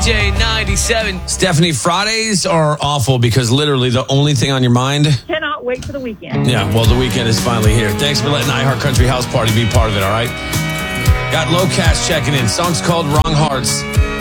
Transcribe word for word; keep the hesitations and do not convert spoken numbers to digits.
J ninety-seven. Stephanie, Fridays are awful because literally the only thing on your mind. Cannot wait for the weekend. Yeah, well, the weekend is finally here. Thanks for letting iHeart Country House Party be part of it, all right? Got Low Cash checking in. Song's called Wrong Hearts.